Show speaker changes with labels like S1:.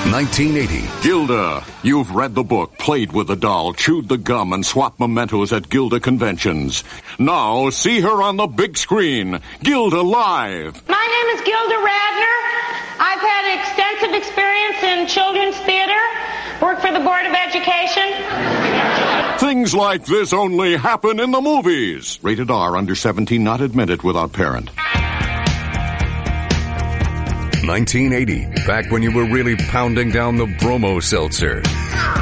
S1: 1980.
S2: Gilda. You've read the book, played with the doll, chewed the gum, and swapped mementos at Gilda conventions. Now, see her on the big screen. Gilda Live.
S3: My name is Gilda Radner. I've had extensive experience in children's theater, worked for the Board of Education.
S2: Things like this only happen in the movies. Rated R, under 17, not admitted without parent.
S1: 1980, back when you were really pounding down the Bromo seltzer.